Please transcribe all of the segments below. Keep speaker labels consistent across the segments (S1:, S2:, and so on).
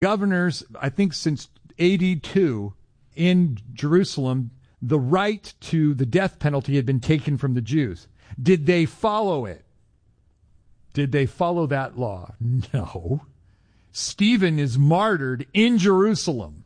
S1: governors, I think since AD 2 in Jerusalem, the right to the death penalty had been taken from the Jews. Did they follow it? Did they follow that law? No. Stephen is martyred in Jerusalem.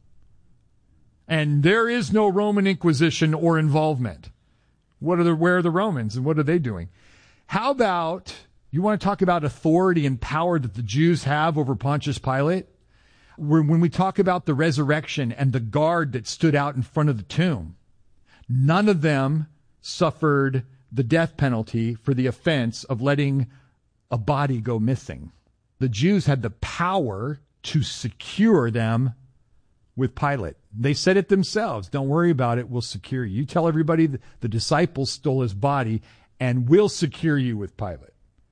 S1: And there is no Roman Inquisition or involvement. Where are the Romans and what are they doing? How about, you want to talk about authority and power that the Jews have over Pontius Pilate? When we talk about the resurrection and the guard that stood out in front of the tomb, none of them suffered the death penalty for the offense of letting a body go missing. The Jews had the power to secure them with Pilate. They said it themselves. Don't worry about it. We'll secure you. You tell everybody the disciples stole his body, and we'll secure you with Pilate.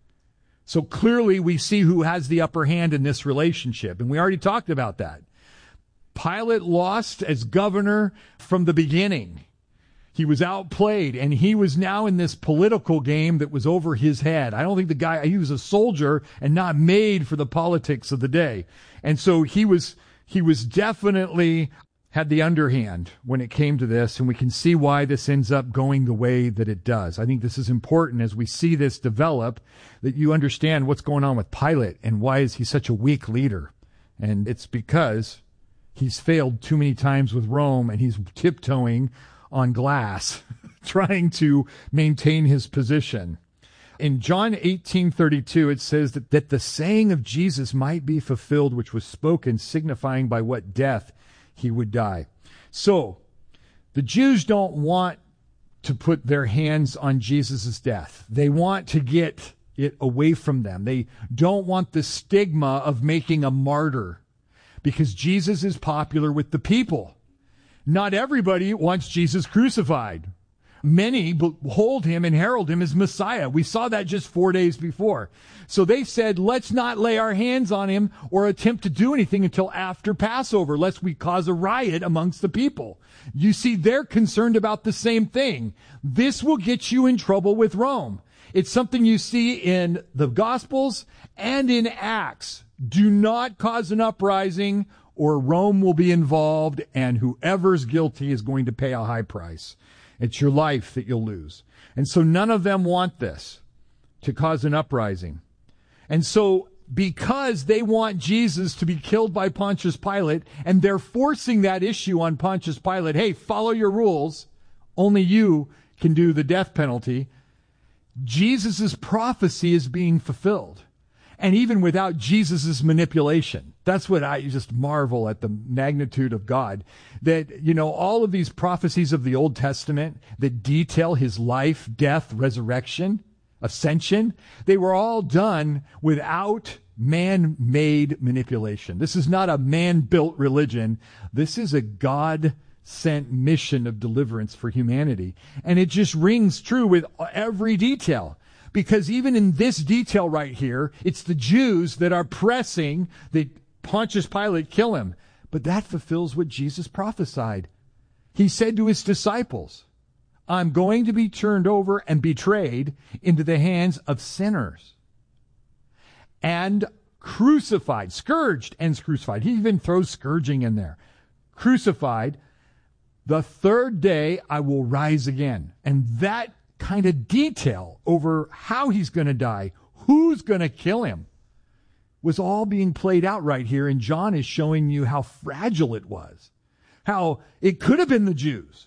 S1: So clearly we see who has the upper hand in this relationship, and we already talked about that. Pilate lost as governor from the beginning. He was outplayed, and he was now in this political game that was over his head. I don't think he was a soldier and not made for the politics of the day. And so he was definitely had the underhand when it came to this, and we can see why this ends up going the way that it does. I think this is important as we see this develop, that you understand what's going on with Pilate and why is he such a weak leader. And it's because he's failed too many times with Rome, and he's tiptoeing on glass, trying to maintain his position. In John 18:32, it says that the saying of Jesus might be fulfilled, which was spoken, signifying by what death he would die. So, the Jews don't want to put their hands on Jesus' death. They want to get it away from them. They don't want the stigma of making a martyr, because Jesus is popular with the people. Not everybody wants Jesus crucified. Many hold him and herald him as Messiah. We saw that just 4 days before. So they said, let's not lay our hands on him or attempt to do anything until after Passover, lest we cause a riot amongst the people. You see, they're concerned about the same thing. This will get you in trouble with Rome. It's something you see in the Gospels and in Acts. Do not cause an uprising, or Rome will be involved, and whoever's guilty is going to pay a high price. It's your life that you'll lose. And so none of them want this, to cause an uprising. And so because they want Jesus to be killed by Pontius Pilate, and they're forcing that issue on Pontius Pilate, hey, follow your rules, only you can do the death penalty, Jesus' prophecy is being fulfilled. And even without Jesus' manipulation. That's what I just marvel at, the magnitude of God. That, all of these prophecies of the Old Testament that detail his life, death, resurrection, ascension, they were all done without man-made manipulation. This is not a man-built religion. This is a God-sent mission of deliverance for humanity. And it just rings true with every detail. Because even in this detail right here, it's the Jews that are pressing that Pontius Pilate kill him. But that fulfills what Jesus prophesied. He said to his disciples, I'm going to be turned over and betrayed into the hands of sinners. And crucified, scourged and crucified. He even throws scourging in there. Crucified. The third day I will rise again. And that kind of detail over how he's going to die, who's going to kill him, was all being played out right here. And John is showing you how fragile it was, how it could have been the Jews.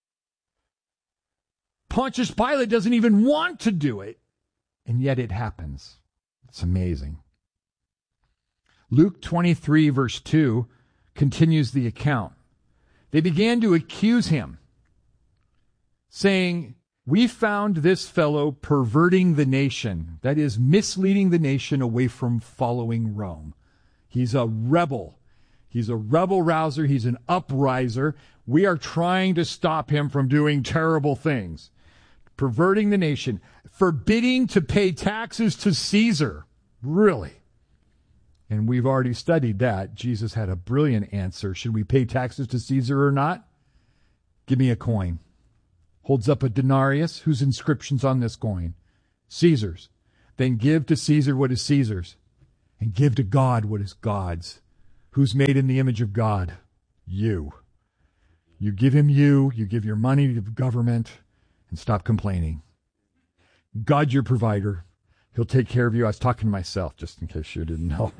S1: Pontius Pilate doesn't even want to do it, and yet it happens. It's amazing. Luke 23 verse 2 continues the account. They began to accuse him, saying, we found this fellow perverting the nation, that is, misleading the nation away from following Rome. He's a rebel. He's a rebel rouser. He's an upriser. We are trying to stop him from doing terrible things. Perverting the nation. Forbidding to pay taxes to Caesar. Really? And we've already studied that. Jesus had a brilliant answer. Should we pay taxes to Caesar or not? Give me a coin. Holds up a denarius. Whose inscription's on this coin? Caesar's. Then give to Caesar what is Caesar's, and give to God what is God's. Who's made in the image of God? You. You give him you give your money to the government, and stop complaining. God, your provider. He'll take care of you. I was talking to myself, just in case you didn't know.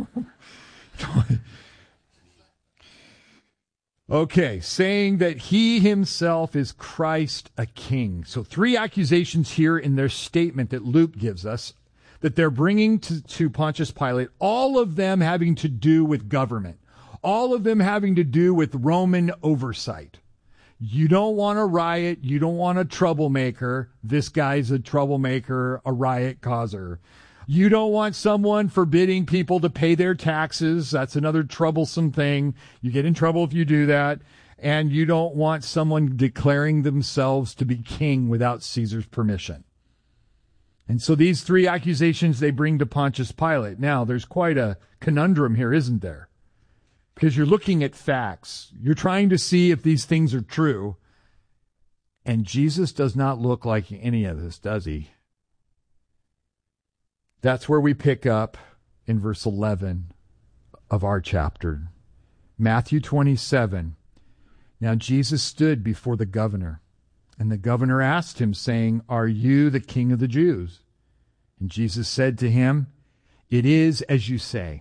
S1: Okay, saying that he himself is Christ, a king. So 3 accusations here in their statement that Luke gives us that they're bringing to Pontius Pilate, all of them having to do with government, all of them having to do with Roman oversight. You don't want a riot. You don't want a troublemaker. This guy's a troublemaker, a riot causer. You don't want someone forbidding people to pay their taxes. That's another troublesome thing. You get in trouble if you do that. And you don't want someone declaring themselves to be king without Caesar's permission. And so these 3 accusations they bring to Pontius Pilate. Now, there's quite a conundrum here, isn't there? Because you're looking at facts. You're trying to see if these things are true. And Jesus does not look like any of this, does he? That's where we pick up in verse 11 of our chapter. Matthew 27. Now Jesus stood before the governor, and the governor asked him, saying, "Are you the king of the Jews?" And Jesus said to him, "It is as you say."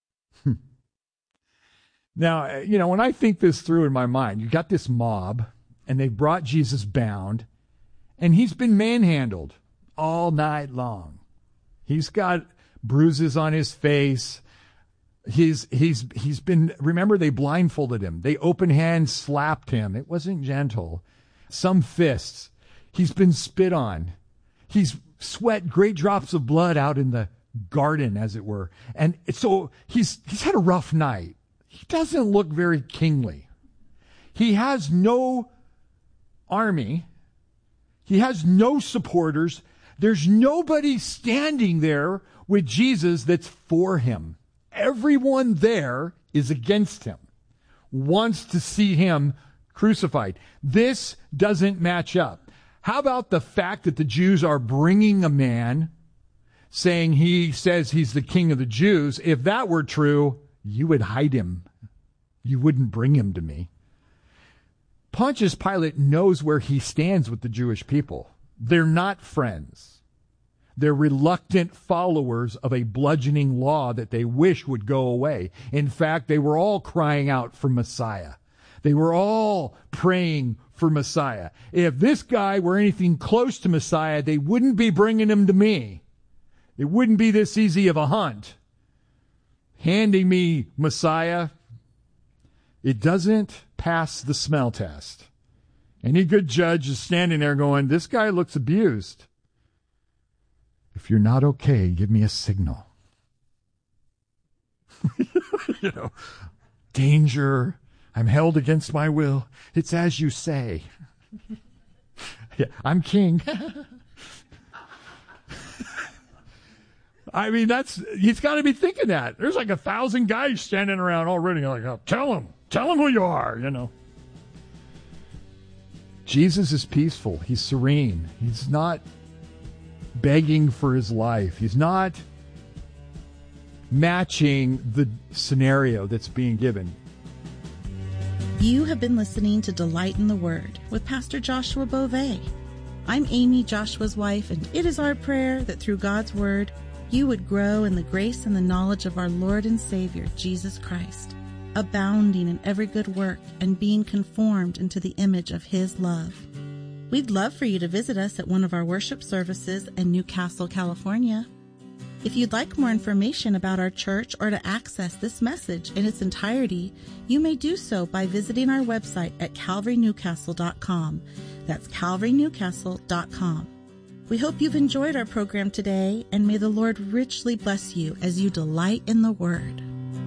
S1: Now, when I think this through in my mind, you got this mob, and they brought Jesus bound, and he's been manhandled all night long. He's got bruises on his face. He's been, remember, they blindfolded him. They open hand slapped him. It wasn't gentle. Some fists. He's been spit on. He's sweat great drops of blood out in the garden, as it were. And so he's had a rough night. He doesn't look very kingly. He has no army. He has no supporters. There's nobody standing there with Jesus that's for him. Everyone there is against him, wants to see him crucified. This doesn't match up. How about the fact that the Jews are bringing a man saying he says he's the king of the Jews? If that were true, you would hide him. You wouldn't bring him to me. Pontius Pilate knows where he stands with the Jewish people. They're not friends. They're reluctant followers of a bludgeoning law that they wish would go away. In fact, they were all crying out for Messiah. They were all praying for Messiah. If this guy were anything close to Messiah, they wouldn't be bringing him to me. It wouldn't be this easy of a hunt. Handing me Messiah, it doesn't pass the smell test. Any good judge is standing there going, this guy looks abused. If you're not okay, give me a signal. Danger. I'm held against my will. It's as you say. Yeah, I'm king. I mean, he's got to be thinking that. There's like 1,000 guys standing around already. Like, oh, tell him who you are, Jesus is peaceful. He's serene. He's not begging for his life. He's not matching the scenario that's being given.
S2: You have been listening to Delight in the Word with Pastor Joshua Beauvais. I'm Amy, Joshua's wife, and it is our prayer that through God's Word, you would grow in the grace and the knowledge of our Lord and Savior, Jesus Christ, abounding in every good work and being conformed into the image of His love. We'd love for you to visit us at one of our worship services in Newcastle, California. If you'd like more information about our church or to access this message in its entirety, you may do so by visiting our website at calvarynewcastle.com. That's calvarynewcastle.com. We hope you've enjoyed our program today, and may the Lord richly bless you as you delight in the Word.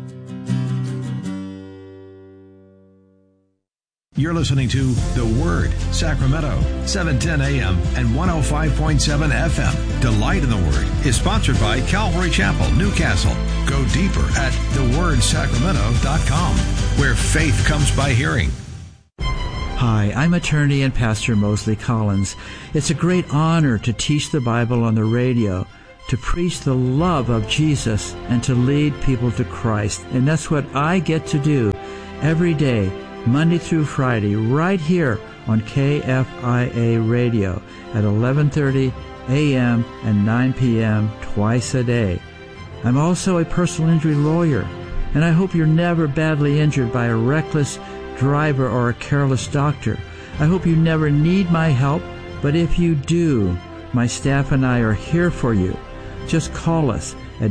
S3: You're listening to The Word, Sacramento, 710 AM and 105.7 FM. Delight in the Word is sponsored by Calvary Chapel, Newcastle. Go deeper at thewordsacramento.com, where faith comes by hearing.
S4: Hi, I'm attorney and pastor Mosley Collins. It's a great honor to teach the Bible on the radio. to preach the love of Jesus and to lead people to Christ. And that's what I get to do every day, Monday through Friday, right here on KFIA Radio at 11:30 a.m. and 9 p.m. twice a day. I'm also a personal injury lawyer, and I hope you're never badly injured by a reckless driver or a careless doctor. I hope you never need my help, but if you do, my staff and I are here for you. Just call us at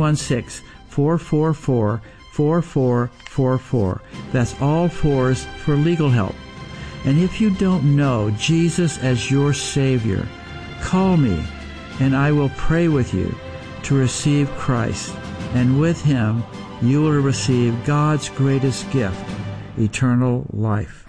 S4: 916-444-4444. That's all fours for legal help. And if you don't know Jesus as your Savior, call me and I will pray with you to receive Christ. And with Him, you will receive God's greatest gift, eternal life.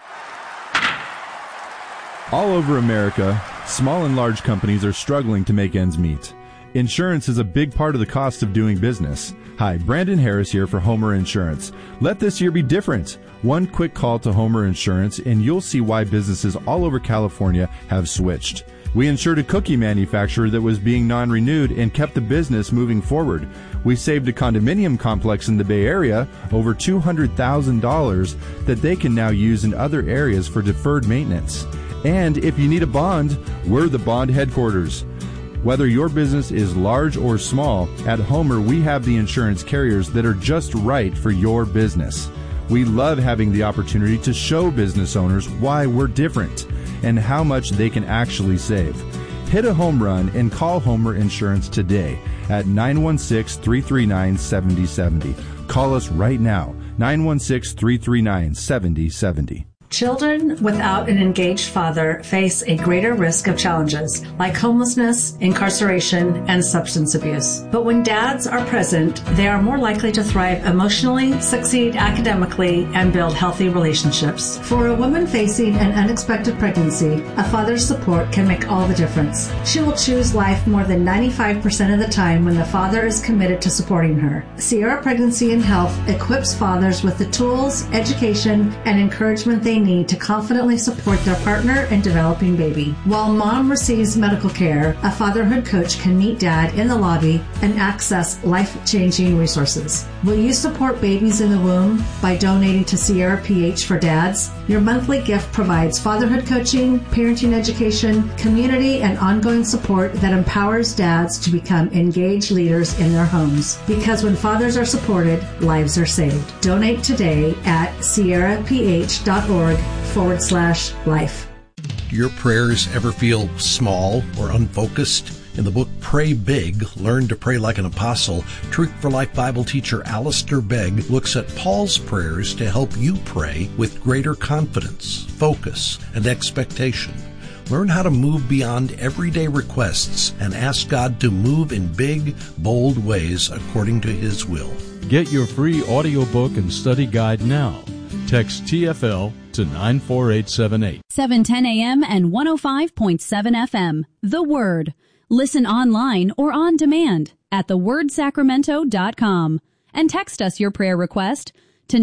S5: All over America, small and large companies are struggling to make ends meet. Insurance is a big part of the cost of doing business. Hi, Brandon Harris here for Homer Insurance. Let this year be different. One quick call to Homer Insurance and you'll see why businesses all over California have switched. We insured a cookie manufacturer that was being non-renewed and kept the business moving forward. We saved a condominium complex in the Bay Area over $200,000 that they can now use in other areas for deferred maintenance. And if you need a bond, we're the bond headquarters. Whether your business is large or small, at Homer we have the insurance carriers that are just right for your business. We love having the opportunity to show business owners why we're different and how much they can actually save. Hit a home run and call Homer Insurance today at 916-339-7070. Call us right now, 916-339-7070.
S6: Children without an engaged father face a greater risk of challenges like homelessness, incarceration, and substance abuse. But when dads are present, they are more likely to thrive emotionally, succeed academically, and build healthy relationships. For a woman facing an unexpected pregnancy, a father's support can make all the difference. She will choose life more than 95% of the time when the father is committed to supporting her. Sierra Pregnancy and Health equips fathers with the tools, education, and encouragement they need to confidently support their partner in developing baby. While mom receives medical care, a fatherhood coach can meet dad in the lobby and access life-changing resources. Will you support babies in the womb by donating to Sierra PH for Dads? Your monthly gift provides fatherhood coaching, parenting education, community, and ongoing support that empowers dads to become engaged leaders in their homes. Because when fathers are supported, lives are saved. Donate today at sierraph.org/life.
S7: Do your prayers ever feel small or unfocused? In the book Pray Big, Learn to Pray Like an Apostle, Truth for Life Bible teacher Alistair Begg looks at Paul's prayers to help you pray with greater confidence, focus, and expectation. Learn how to move beyond everyday requests and ask God to move in big, bold ways according to His will.
S8: Get your free audiobook and study guide now. Text TFL to 94878.
S9: 710 AM and 105.7 FM. The Word. Listen online or on demand at thewordsacramento.com and text us your prayer request to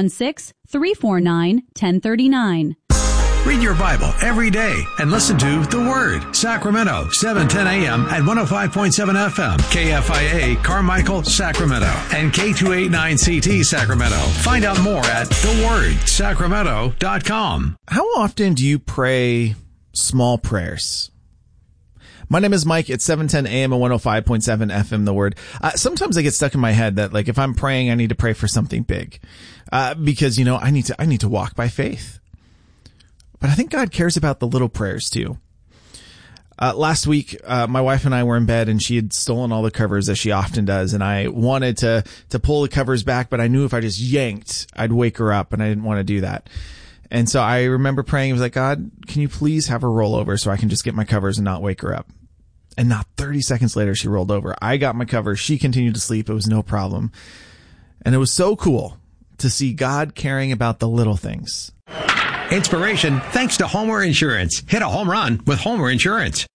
S9: 916-349-1039.
S3: Read your Bible every day and listen to The Word. Sacramento, 710 a.m. and 105.7 FM. KFIA, Carmichael, Sacramento. And K289CT, Sacramento. Find out more at thewordsacramento.com.
S10: How often do you pray small prayers? My name is Mike. It's 710 AM and 105.7 FM, The Word. Sometimes I get stuck in my head that, like, if I'm praying, I need to pray for something big. Because, you know, I need to walk by faith. But I think God cares about the little prayers too. Last week, my wife and I were in bed and she had stolen all the covers as she often does. And I wanted to pull the covers back, but I knew if I just yanked, I'd wake her up and I didn't want to do that. And so I remember praying, I was like, God, can you please have her roll over so I can just get my covers and not wake her up? And not 30 seconds later, she rolled over. I got my covers. She continued to sleep. It was no problem. And it was so cool to see God caring about the little things.
S3: Inspiration thanks to Homer Insurance. Hit a home run with Homer Insurance.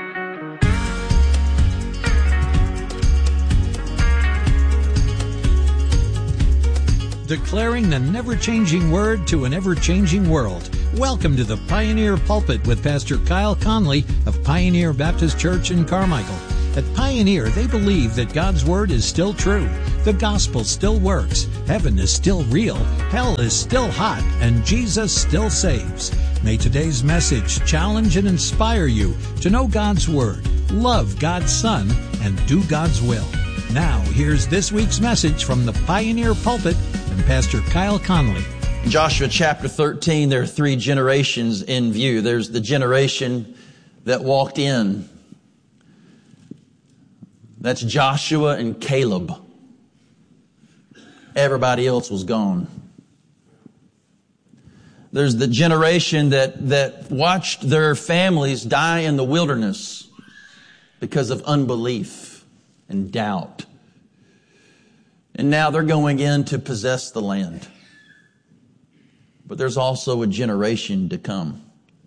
S11: Declaring the never-changing word to an ever-changing world. Welcome to the Pioneer Pulpit with Pastor Kyle Conley of Pioneer Baptist Church in Carmichael. At Pioneer, they believe that God's Word is still true, the gospel still works, heaven is still real, hell is still hot, and Jesus still saves. May today's message challenge and inspire you to know God's Word, love God's Son, and do God's will. Now, here's this week's message from the Pioneer Pulpit and Pastor Kyle Conley.
S12: In Joshua chapter 13, there are three generations in view. There's the generation that walked in. That's Joshua and Caleb. Everybody else was gone. There's the generation that watched their families die in the wilderness because of unbelief and doubt. And now they're going in to possess the land. But there's also a generation to come.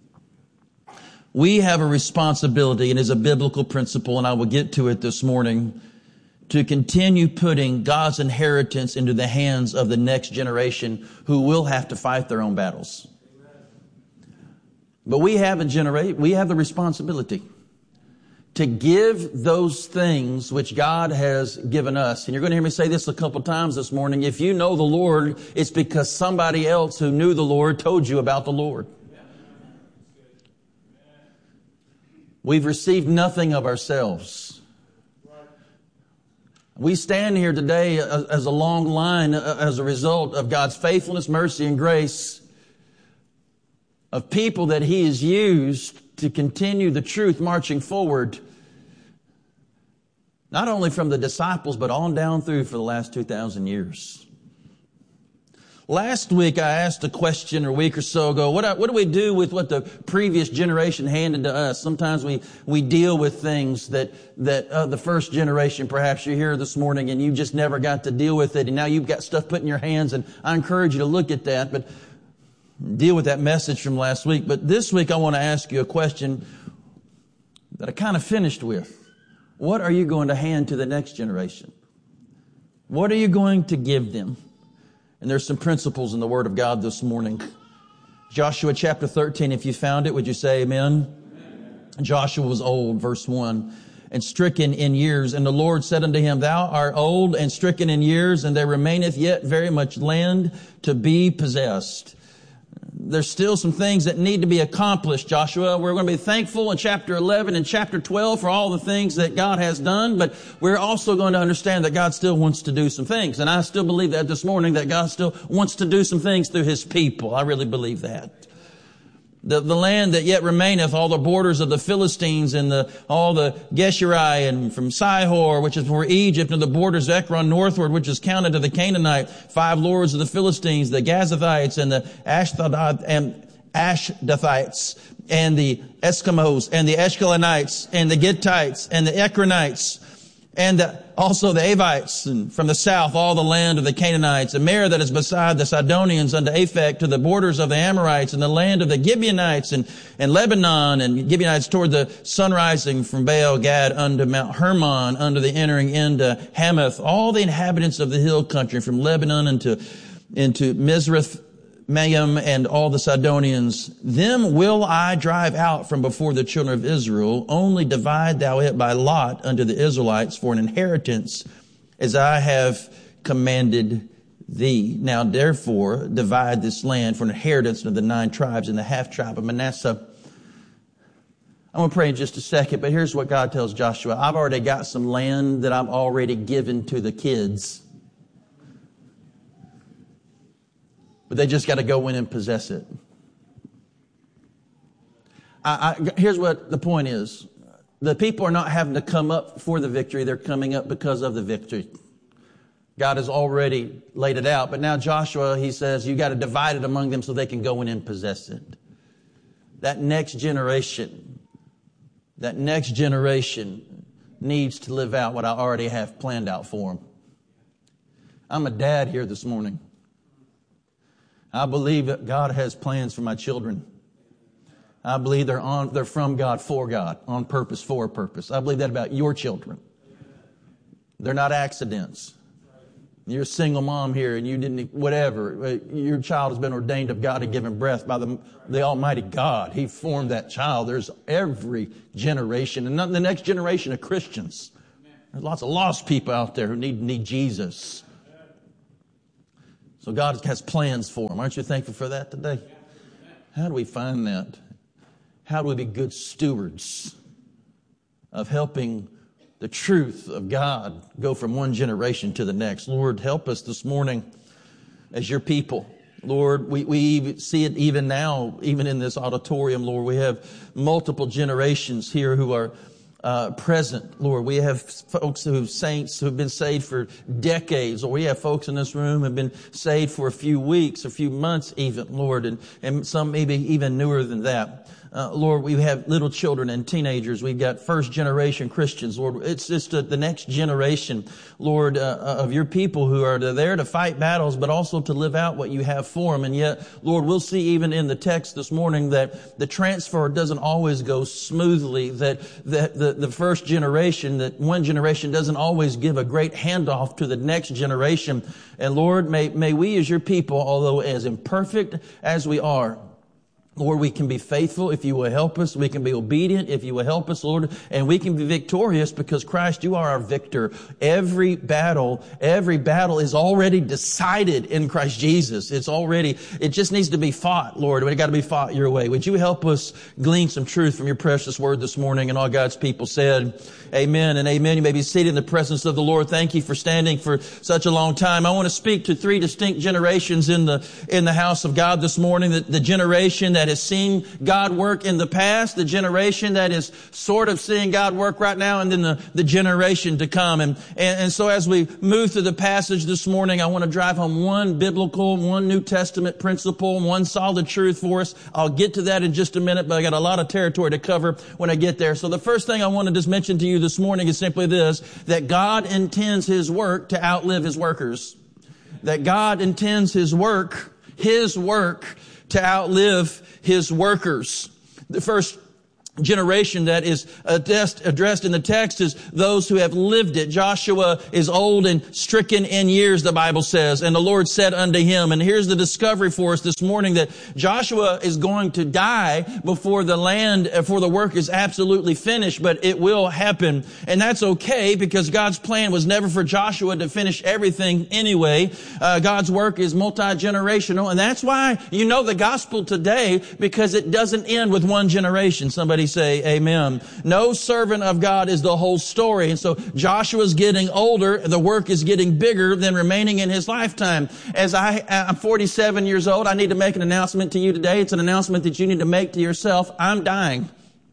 S12: We have a responsibility, and is a biblical principle, and I will get to it this morning, to continue putting God's inheritance into the hands of the next generation who will have to fight their own battles. But we have the responsibility to give those things which God has given us. And you're going to hear me say this a couple times this morning. If you know the Lord, it's because somebody else who knew the Lord told you about the Lord. We've received nothing of ourselves. We stand here today as a long line as a result of God's faithfulness, mercy, and grace, of people that He has used to continue the truth marching forward, not only from the disciples, but on down through for the last 2,000 years. Last week I asked a question, or a week or so ago, what do we do with what the previous generation handed to us? Sometimes we deal with things that the first generation, perhaps you're here this morning and you just never got to deal with it, and now you've got stuff put in your hands, and I encourage you to look at that, but deal with that message from last week. But this week I want to ask you a question that I kind of finished with. What are you going to hand to the next generation? What are you going to give them? And there's some principles in the Word of God this morning. Joshua chapter 13, if you found it, would you say amen? Amen. Joshua was old, verse 1, and stricken in years. And the Lord said unto him, Thou art old and stricken in years, and there remaineth yet very much land to be possessed. There's still some things that need to be accomplished, Joshua. We're going to be thankful in chapter 11 and chapter 12 for all the things that God has done, but we're also going to understand that God still wants to do some things. And I still believe that this morning, that God still wants to do some things through His people. I really believe that. The land that yet remaineth, all the borders of the Philistines and all the Geshuri, and from Sihor, which is before Egypt, and the borders of Ekron northward, which is counted to the Canaanite, 5 lords of the Philistines, the Gazathites and the Ashdathites, and the Eskimos, and the Ashkelonites, and the Gittites, and the Ekronites, and also the Avites, and from the south all the land of the Canaanites, and Merer that is beside the Sidonians unto Aphek, to the borders of the Amorites, and the land of the Gibeonites, and Lebanon, and Gibeonites toward the sunrising from Baal Gad unto Mount Hermon, under the entering into Hamath, all the inhabitants of the hill country, from Lebanon into Mizrath Mayim, and all the Sidonians. Them will I drive out from before the children of Israel. Only divide thou it by lot unto the Israelites for an inheritance, as I have commanded thee. Now therefore divide this land for an inheritance of the 9 tribes and the half tribe of Manasseh. I'm going to pray in just a second, but here's what God tells Joshua. I've already got some land that I've already given to the kids. But they just got to go in and possess it. Here's what the point is. The people are not having to come up for the victory. They're coming up because of the victory. God has already laid it out. But now Joshua, he says, you got to divide it among them so they can go in and possess it. That next generation needs to live out what I already have planned out for them. I'm a dad here this morning. I believe that God has plans for my children. I believe they're from God, for God, on purpose, for a purpose. I believe that about your children. They're not accidents. You're a single mom here and you didn't, whatever. Your child has been ordained of God and given breath by the Almighty God. He formed that child. There's every generation, and not the next generation of Christians. There's lots of lost people out there who need Jesus. So God has plans for them. Aren't you thankful for that today? How do we find that? How do we be good stewards of helping the truth of God go from one generation to the next? Lord, help us this morning as your people. Lord, we see it even now, even in this auditorium, Lord. We have multiple generations here who are present, Lord. We have folks saints who've been saved for decades, or we have folks in this room who have been saved for a few weeks, a few months even, Lord, and some maybe even newer than that. Lord, we have little children and teenagers. We've got first generation Christians. Lord, it's just the next generation, Lord, of your people who are there to fight battles, but also to live out what you have for them. And yet, Lord, we'll see even in the text this morning that the transfer doesn't always go smoothly, that the first generation, that one generation doesn't always give a great handoff to the next generation. And Lord, may we as your people, although as imperfect as we are, Lord, we can be faithful if you will help us. We can be obedient if you will help us, Lord. And we can be victorious because Christ, you are our victor. Every battle is already decided in Christ Jesus. It just needs to be fought, Lord. It's got to be fought your way. Would you help us glean some truth from your precious word this morning? And all God's people said, amen and amen. You may be seated in the presence of the Lord. Thank you for standing for such a long time. I want to speak to three distinct generations in the house of God this morning. The generation that has seen God work in the past, the generation that is sort of seeing God work right now, and then the generation to come. And so as we move through the passage this morning, I want to drive home one biblical, one New Testament principle, one solid truth for us. I'll get to that in just a minute, but I got a lot of territory to cover when I get there. So the first thing I want to just mention to you this morning is simply this, that God intends His work to outlive His workers. That God intends His work to outlive His workers. The first generation that is addressed in the text is those who have lived it. Joshua is old and stricken in years, the Bible says, and the Lord said unto him, and here's the discovery for us this morning, that Joshua is going to die before the work is absolutely finished, but it will happen. And that's okay, because God's plan was never for Joshua to finish everything anyway. God's work is multi-generational, and that's why you know the gospel today, because it doesn't end with one generation. Somebody say amen. No servant of God is the whole story. And so Joshua's getting older. The work is getting bigger than remaining in his lifetime. As I'm 47 years old, I need to make an announcement to you today. It's an announcement that you need to make to yourself. I'm dying.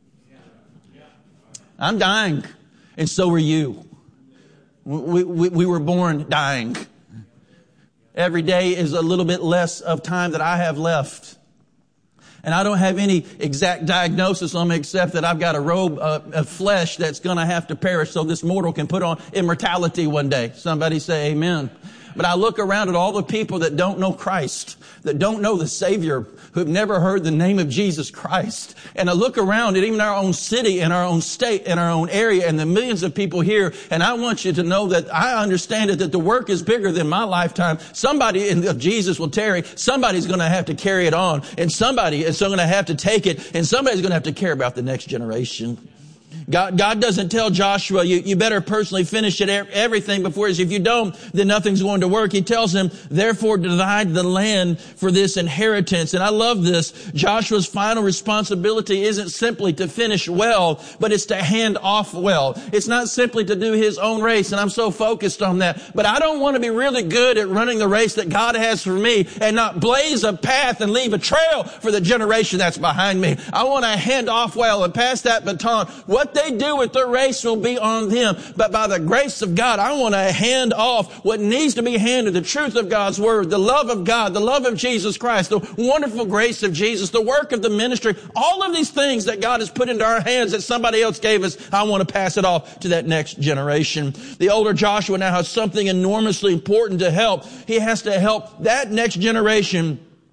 S12: I'm dying. And so are you. We were born dying. Every day is a little bit less of time that I have left. And I don't have any exact diagnosis on me except that I've got a robe of flesh that's going to have to perish so this mortal can put on immortality one day. Somebody say amen. But I look around at all the people that don't know Christ, that don't know the Savior, who've never heard the name of Jesus Christ. And I look around at even our own city and our own state and our own area and the millions of people here. And I want you to know that I understand it, that the work is bigger than my lifetime. Somebody of Jesus will tarry. Somebody's going to have to carry it on. And somebody is going to have to take it. And somebody's going to have to care about the next generation. God doesn't tell Joshua, you better personally finish it, everything before, if you don't, then nothing's going to work. He tells him, therefore divide the land for this inheritance. And I love this. Joshua's final responsibility isn't simply to finish well, but it's to hand off well. It's not simply to do his own race, and I'm so focused on that. But I don't want to be really good at running the race that God has for me and not blaze a path and leave a trail for the generation that's behind me. I want to hand off well and pass that baton. What they do with their race will be on them. But by the grace of God, I want to hand off what needs to be handed, the truth of God's word, the love of God, the love of Jesus Christ, the wonderful grace of Jesus, the work of the ministry, all of these things that God has put into our hands that somebody else gave us. I want to pass it off to that next generation. The older Joshua now has something enormously important to help. He has to help that next generation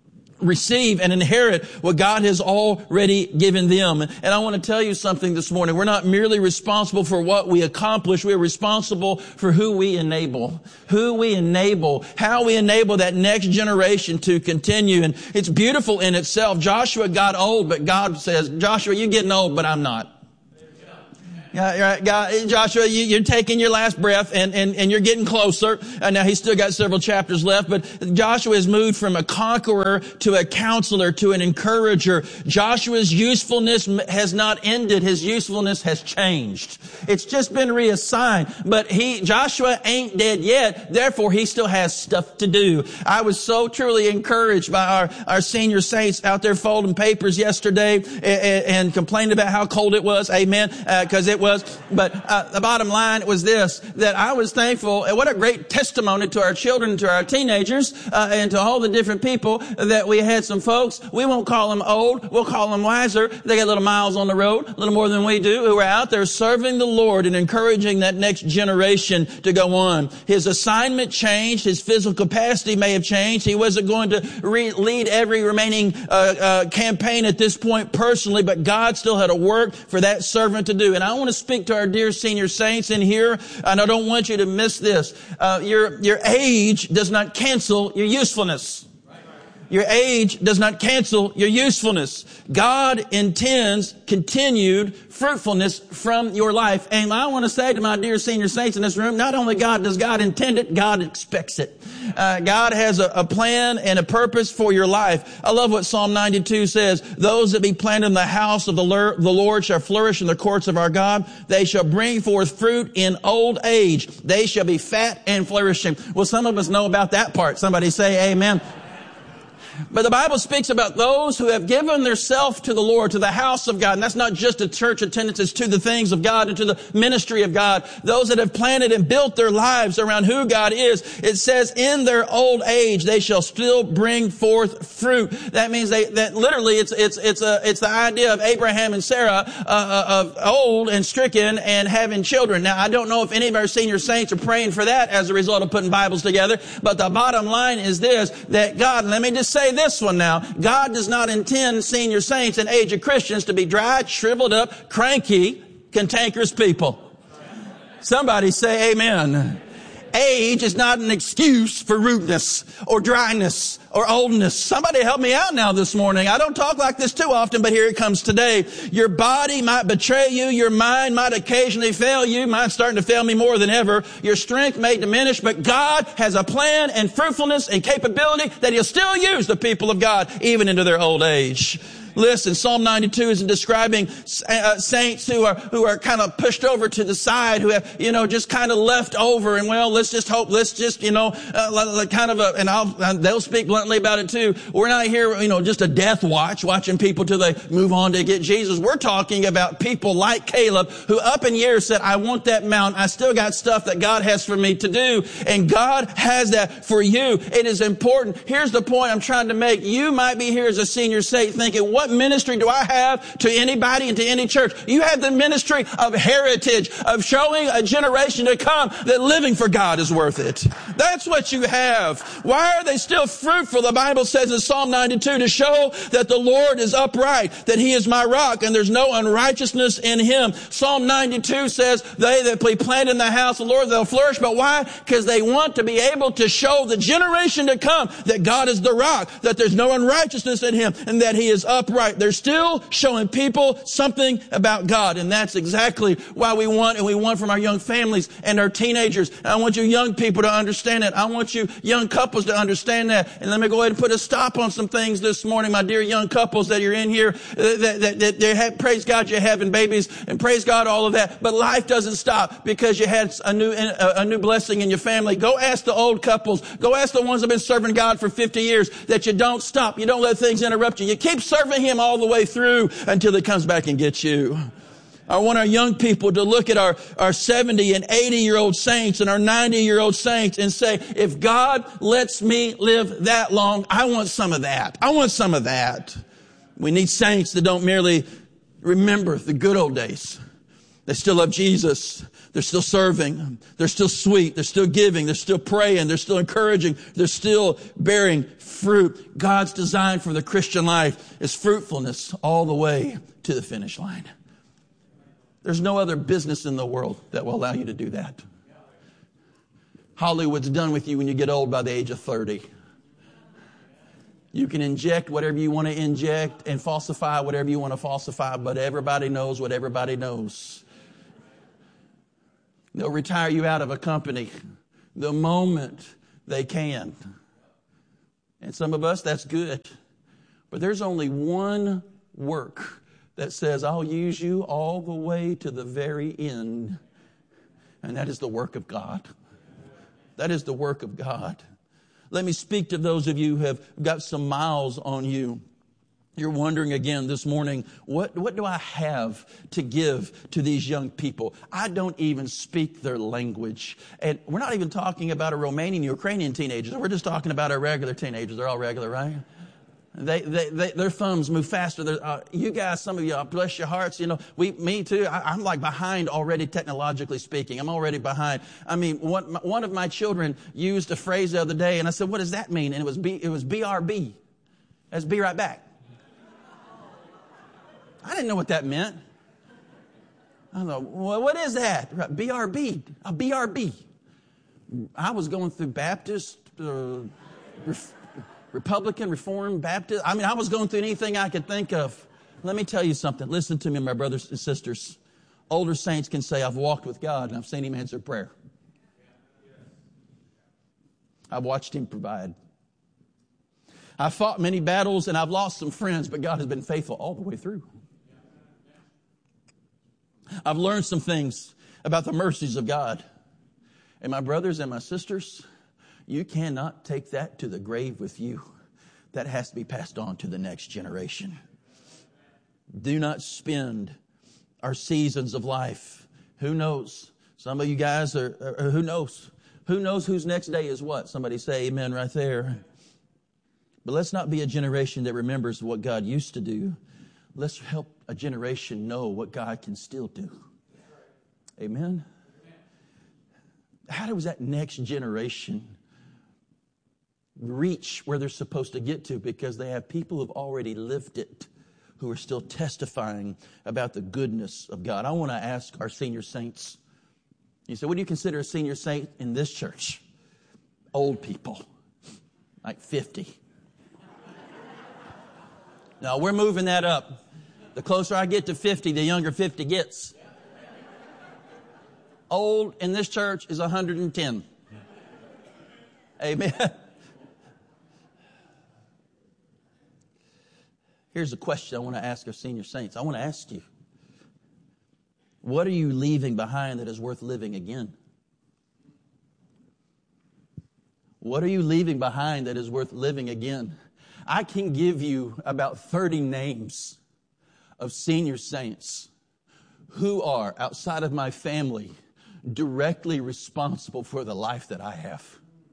S12: receive and inherit what God has already given them. And I want to tell you something this morning. We're not merely responsible for what we accomplish. We're responsible for who we enable. Who we enable. How we enable that next generation to continue. And it's beautiful in itself. Joshua got old, but God says, Joshua, you're getting old, but I'm not. Joshua, you're taking your last breath and you're getting closer. Now he's still got several chapters left, but Joshua has moved from a conqueror to a counselor to an encourager. Joshua's usefulness has not ended. His usefulness has changed. It's just been reassigned, but Joshua ain't dead yet. Therefore, he still has stuff to do. I was so truly encouraged by our senior saints out there folding papers yesterday and complaining about how cold it was. Amen. Cause it was. But the bottom line was this, that I was thankful, and what a great testimony to our children, to our teenagers, and to all the different people that we had some folks. We won't call them old. We'll call them wiser. They got little miles on the road, a little more than we do, who are out there serving the Lord and encouraging that next generation to go on. His assignment changed. His physical capacity may have changed. He wasn't going to lead every remaining campaign at this point personally, but God still had a work for that servant to do. And I want to speak to our dear senior saints in here, and I don't want you to miss this. Your age does not cancel your usefulness. Your age does not cancel your usefulness. God intends continued fruitfulness from your life. And I want to say to my dear senior saints in this room, not only does God intend it, God expects it. God has a plan and a purpose for your life. I love what Psalm 92 says. Those that be planted in the house of the Lord shall flourish in the courts of our God. They shall bring forth fruit in old age. They shall be fat and flourishing. Well, some of us know about that part. Somebody say amen. But the Bible speaks about those who have given themselves to the Lord, to the house of God. And that's not just a church attendance, it's to the things of God and to the ministry of God. Those that have planted and built their lives around who God is. It says in their old age, they shall still bring forth fruit. That means that literally it's the idea of Abraham and Sarah, of old and stricken and having children. Now, I don't know if any of our senior saints are praying for that as a result of putting Bibles together. But the bottom line is this, that God, let me just say this one now. God does not intend senior saints and aged Christians to be dry, shriveled up, cranky, cantankerous people. Somebody say amen. Age is not an excuse for rudeness or dryness or oldness. Somebody help me out now this morning. I don't talk like this too often, but here it comes today. Your body might betray you. Your mind might occasionally fail you. Mine's starting to fail me more than ever. Your strength may diminish, but God has a plan and fruitfulness and capability that He'll still use the people of God even into their old age. Listen, Psalm 92 is describing saints who are kind of pushed over to the side, who have, just kind of left over. And let's just hope, they'll speak bluntly about it too. We're not here, just a death watching people till they move on to get Jesus. We're talking about people like Caleb who up in years said, I want that mountain. I still got stuff that God has for me to do. And God has that for you. It is important. Here's the point I'm trying to make. You might be here as a senior saint thinking, what ministry do I have to anybody and to any church? You have the ministry of heritage, of showing a generation to come that living for God is worth it. That's what you have. Why are they still fruitful? The Bible says in Psalm 92 to show that the Lord is upright, that He is my rock, and there's no unrighteousness in Him. Psalm 92 says they that be planted in the house of the Lord, they'll flourish. But why? Because they want to be able to show the generation to come that God is the rock, that there's no unrighteousness in Him, and that He is upright. They're still showing people something about God. And that's exactly why we want from our young families and our teenagers. And I want you young people to understand that. I want you young couples to understand that. And let me go ahead and put a stop on some things this morning, my dear young couples that you're in here, that praise God you're having babies, and praise God all of that. But life doesn't stop because you had a new blessing in your family. Go ask the old couples. Go ask the ones that have been serving God for 50 years that you don't stop. You don't let things interrupt you. You keep serving Him all the way through until He comes back and gets you. I want our young people to look at our 70 and 80-year-old saints and our 90-year-old saints and say, if God lets me live that long, I want some of that. I want some of that. We need saints that don't merely remember the good old days, They still love Jesus. They're still serving. They're still sweet. They're still giving. They're still praying. They're still encouraging. They're still bearing fruit. God's design for the Christian life is fruitfulness all the way to the finish line. There's no other business in the world that will allow you to do that. Hollywood's done with you when you get old by the age of 30. You can inject whatever you want to inject and falsify whatever you want to falsify, but everybody knows what everybody knows. They'll retire you out of a company the moment they can. And some of us, that's good. But there's only one work that says, I'll use you all the way to the very end. And that is the work of God. That is the work of God. Let me speak to those of you who have got some miles on you. You're wondering again this morning, what do I have to give to these young people? I don't even speak their language. And we're not even talking about a Romanian, Ukrainian teenagers. We're just talking about our regular teenagers. They're all regular, right? Their thumbs move faster. You guys, some of you, bless your hearts. You know, me too. I'm like behind already, technologically speaking. I'm already behind. I mean, one of my children used a phrase the other day, and I said, "What does that mean?" And it was BRB. That's be right back. I didn't know what that meant. I thought, well, what is that? BRB. A BRB. I was going through Baptist. Republican, Reformed, Baptist. I mean, I was going through anything I could think of. Let me tell you something. Listen to me, my brothers and sisters. Older saints can say, I've walked with God and I've seen Him answer prayer. I've watched Him provide. I've fought many battles and I've lost some friends, but God has been faithful all the way through. I've learned some things about the mercies of God. And my brothers and my sisters, you cannot take that to the grave with you. That has to be passed on to the next generation. Do not spend our seasons of life. Who knows? Some of you guys are who knows? Who knows whose next day is what? Somebody say amen right there. But let's not be a generation that remembers what God used to do. Let's help a generation know what God can still do. Amen? How does that next generation reach where they're supposed to get to? Because they have people who've already lived it, who are still testifying about the goodness of God. I want to ask our senior saints. You say, what do you consider a senior saint in this church? Old people, like 50. No, we're moving that up. The closer I get to 50, the younger 50 gets. Old in this church is 110. Amen. Here's a question I want to ask our senior saints. I want to ask you, what are you leaving behind that is worth living again? What are you leaving behind that is worth living again? I can give you about 30 names of senior saints who are, outside of my family, directly responsible for the life that I have.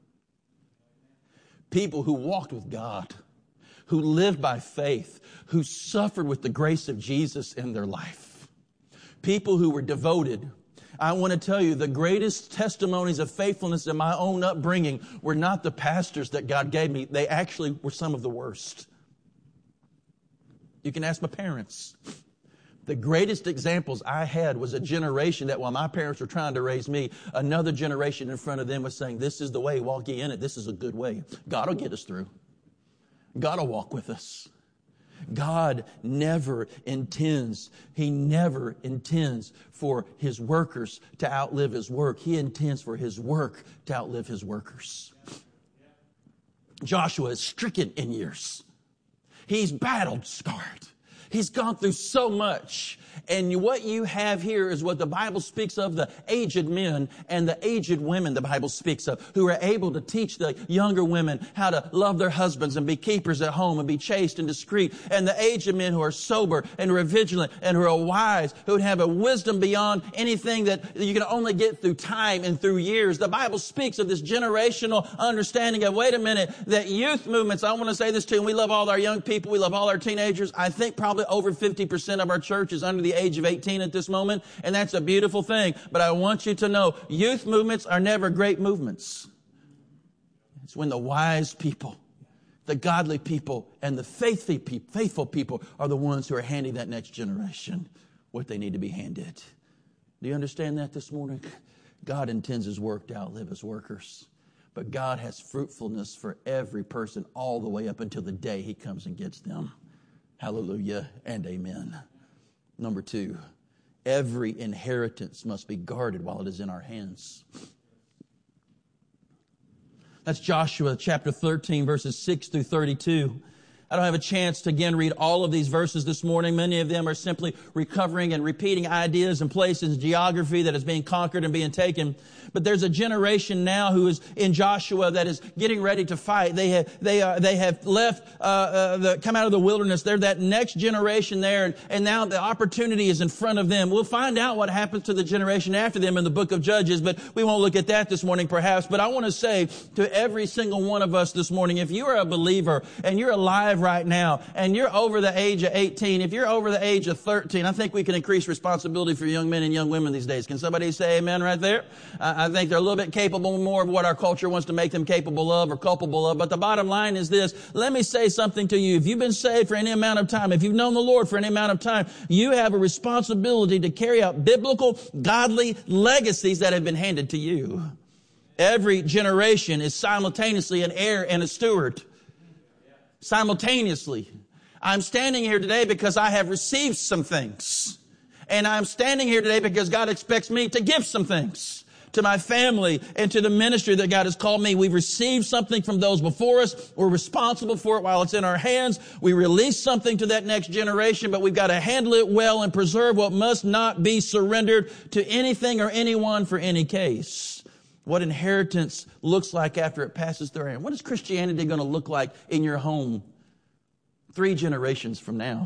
S12: People who walked with God, who lived by faith, who suffered with the grace of Jesus in their life. People who were devoted. I want to tell you, the greatest testimonies of faithfulness in my own upbringing were not the pastors that God gave me. They actually were some of the worst. You can ask my parents. The greatest examples I had was a generation that while my parents were trying to raise me, another generation in front of them was saying, this is the way, walk ye in it. This is a good way. God will get us through. God will walk with us. God never intends for His workers to outlive His work. He intends for His work to outlive His workers. Joshua is stricken in years. He's battled scarred. He's gone through so much. And what you have here is what the Bible speaks of, the aged men and the aged women the Bible speaks of, who are able to teach the younger women how to love their husbands and be keepers at home and be chaste and discreet. And the aged men who are sober and who are vigilant and who are wise, who would have a wisdom beyond anything that you can only get through time and through years. The Bible speaks of this generational understanding of, wait a minute, that youth movements, I want to say this too, and we love all our young people, we love all our teenagers. I think probably Probably over 50% of our church is under the age of 18 at this moment, and that's a beautiful thing. But I want you to know, youth movements are never great movements. It's when the wise people, the godly people, and the faithful people are the ones who are handing that next generation what they need to be handed. Do you understand that this morning? God intends His work to outlive His workers. But God has fruitfulness for every person all the way up until the day He comes and gets them. Hallelujah and amen. Number 2, every inheritance must be guarded while it is in our hands. That's Joshua chapter 13, verses 6 through 32. I don't have a chance to again read all of these verses this morning. Many of them are simply recovering and repeating ideas and places, geography that is being conquered and being taken. But there's a generation now who is in Joshua that is getting ready to fight. They have left, come out of the wilderness. They're that next generation there, and now the opportunity is in front of them. We'll find out what happens to the generation after them in the book of Judges, but we won't look at that this morning perhaps. But I want to say to every single one of us this morning, if you are a believer and you're alive right now and you're over the age of 18, if you're over the age of 13, I think we can increase responsibility for young men and young women these days. Can somebody say amen right there? I think they're a little bit capable more of what our culture wants to make them capable of or culpable of. But the bottom line is this. Let me say something to you. If you've been saved for any amount of time, if you've known the Lord for any amount of time, you have a responsibility to carry out biblical, godly legacies that have been handed to you. Every generation is simultaneously an heir and a steward. Simultaneously. I'm standing here today because I have received some things. And I'm standing here today because God expects me to give some things to my family and to the ministry that God has called me. We've received something from those before us. We're responsible for it while it's in our hands. We release something to that next generation, but we've got to handle it well and preserve what must not be surrendered to anything or anyone for any case. What inheritance looks like after it passes through our hand. What is Christianity going to look like in your home 3 generations from now?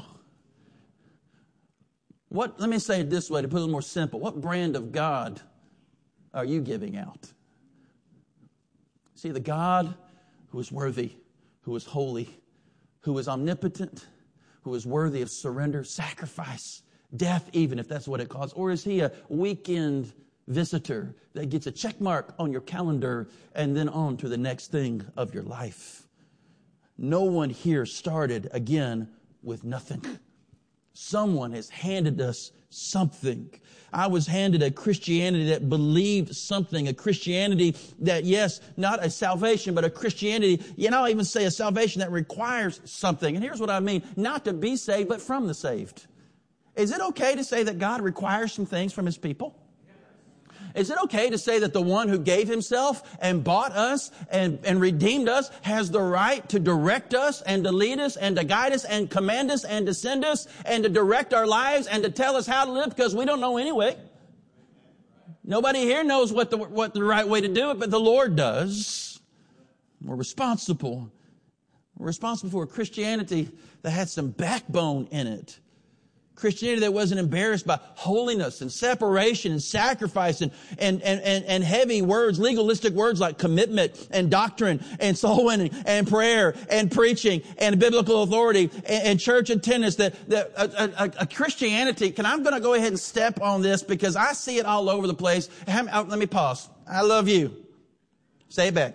S12: Let me say it this way to put it more simple. What brand of God are you giving out? See, the God who is worthy, who is holy, who is omnipotent, who is worthy of surrender, sacrifice, death even if that's what it costs? Or is He a weekend visitor that gets a check mark on your calendar and then on to the next thing of your life? No one here started again with nothing. Someone has handed us something. I was handed a Christianity that believed something, a Christianity that, yes, not a salvation, but a Christianity, I'll even say a salvation that requires something. And here's what I mean, not to be saved, but from the saved. Is it okay to say that God requires some things from His people? Is it okay to say that the one who gave Himself and bought us and redeemed us has the right to direct us and to lead us and to guide us and command us and to send us and to direct our lives and to tell us how to live because we don't know anyway? Nobody here knows what the right way to do it, but the Lord does. We're responsible. We're responsible for a Christianity that had some backbone in it. Christianity that wasn't embarrassed by holiness and separation and sacrifice and heavy words, legalistic words like commitment and doctrine and soul winning and prayer and preaching and biblical authority and church attendance. A Christianity, I'm going to go ahead and step on this because I see it all over the place. Let me pause. I love you. Say it back.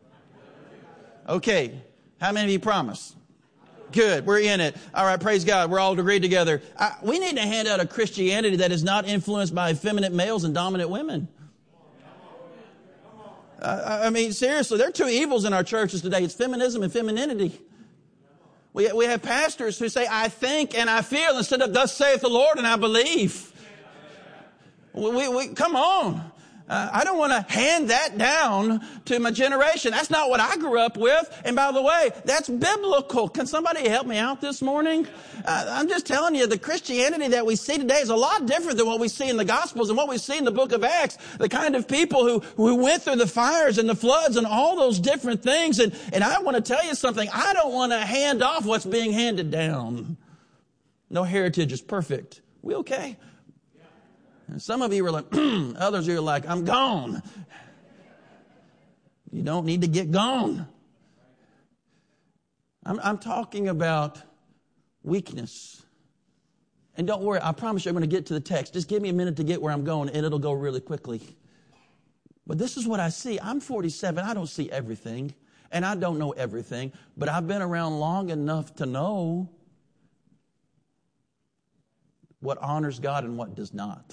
S12: Okay. How many of you promise? Good. We're in it. All right. Praise God. We're all agreed together. We need to hand out a Christianity that is not influenced by effeminate males and dominant women. Seriously, there are 2 evils in our churches today. It's feminism and femininity. We have pastors who say, I think and I feel instead of thus saith the Lord and I believe. Come on. I don't want to hand that down to my generation. That's not what I grew up with. And by the way, that's biblical. Can somebody help me out this morning? I'm just telling you, the Christianity that we see today is a lot different than what we see in the Gospels and what we see in the book of Acts. The kind of people who went through the fires and the floods and all those different things. And I want to tell you something. I don't want to hand off what's being handed down. No heritage is perfect. We okay? And some of you are like, others are like, I'm gone. You don't need to get gone. I'm talking about weakness And don't worry, I promise you I'm going to get to the text. Just give me a minute to get where I'm going, and it'll go really quickly. But this is what I see. I'm 47. I don't see everything, and I don't know everything, but I've been around long enough to know what honors God and what does not.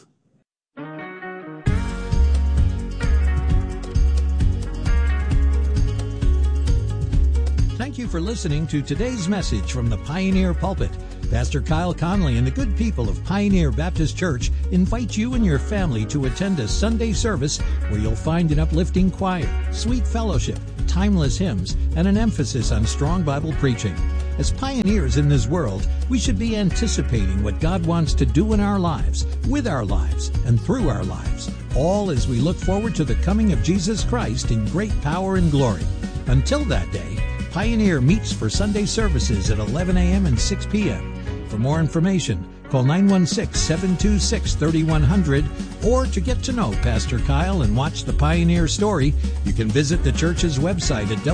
S11: Thank you for listening to today's message from the Pioneer Pulpit. Pastor Kyle Conley and the good people of Pioneer Baptist Church invite you and your family to attend a Sunday service where you'll find an uplifting choir, sweet fellowship, timeless hymns, and an emphasis on strong Bible preaching. As pioneers in this world, we should be anticipating what God wants to do in our lives, with our lives, and through our lives, all as we look forward to the coming of Jesus Christ in great power and glory. Until that day, Pioneer meets for Sunday services at 11 a.m. and 6 p.m. For more information, call 916-726-3100, or to get to know Pastor Kyle and watch the Pioneer story, you can visit the church's website at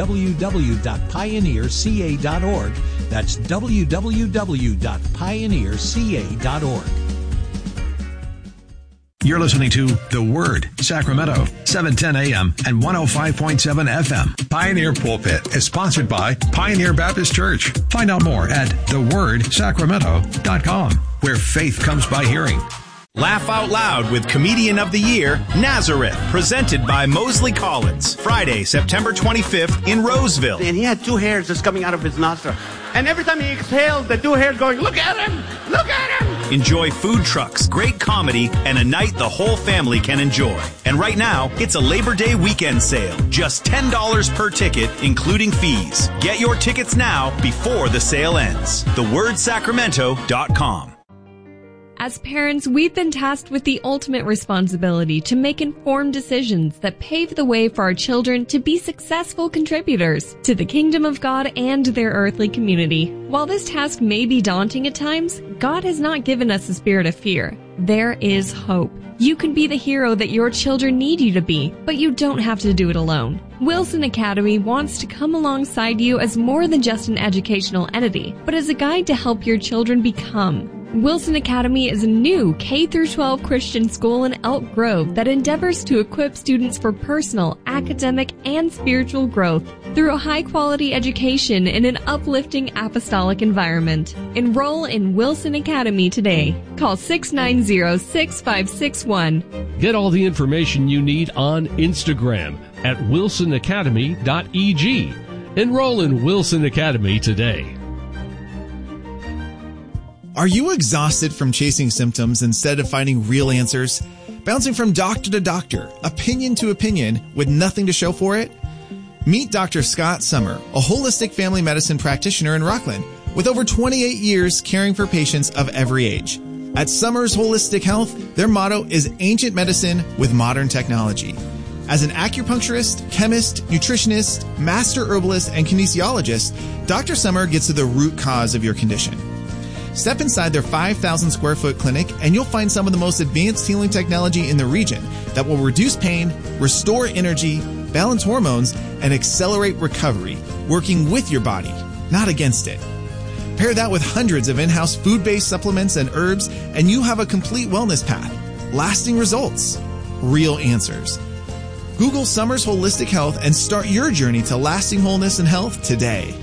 S11: www.pioneerca.org. That's www.pioneerca.org.
S3: You're listening to The Word, Sacramento, 710 AM and 105.7 FM. Pioneer Pulpit is sponsored by Pioneer Baptist Church. Find out more at thewordsacramento.com, where faith comes by hearing.
S13: Laugh Out Loud with Comedian of the Year, Nazareth, presented by Mosley Collins. Friday, September 25th in Roseville.
S14: And he had two hairs just coming out of his nostril. And every time he exhaled, the two hairs going, look at him! Look at him!
S13: Enjoy food trucks, great comedy, and a night the whole family can enjoy. And right now, it's a Labor Day weekend sale. Just $10 per ticket, including fees. Get your tickets now before the sale ends. TheWordSacramento.com.
S15: As parents, we've been tasked with the ultimate responsibility to make informed decisions that pave the way for our children to be successful contributors to the kingdom of God and their earthly community. While this task may be daunting at times, God has not given us a spirit of fear. There is hope. You can be the hero that your children need you to be, but you don't have to do it alone. Wilson Academy wants to come alongside you as more than just an educational entity, but as a guide to help your children become. Wilson Academy is a new K-12 Christian school in Elk Grove that endeavors to equip students for personal, academic, and spiritual growth through a high-quality education in an uplifting apostolic environment. Enroll in Wilson Academy today. Call 690-6561.
S16: Get all the information you need on Instagram at wilsonacademy.eg. Enroll in Wilson Academy today.
S10: Are you exhausted from chasing symptoms instead of finding real answers? Bouncing from doctor to doctor, opinion to opinion, with nothing to show for it? Meet Dr. Scott Summer, a holistic family medicine practitioner in Rockland, with over 28 years caring for patients of every age. At Summers Holistic Health, their motto is ancient medicine with modern technology. As an acupuncturist, chemist, nutritionist, master herbalist, and kinesiologist, Dr. Summer gets to the root cause of your condition. Step inside their 5,000 square foot clinic and you'll find some of the most advanced healing technology in the region that will reduce pain, restore energy, balance hormones, and accelerate recovery, working with your body, not against it. Pair that with hundreds of in-house food-based supplements and herbs, and you have a complete wellness path. Lasting results. Real answers. Google Summers Holistic Health and start your journey to lasting wholeness and health today.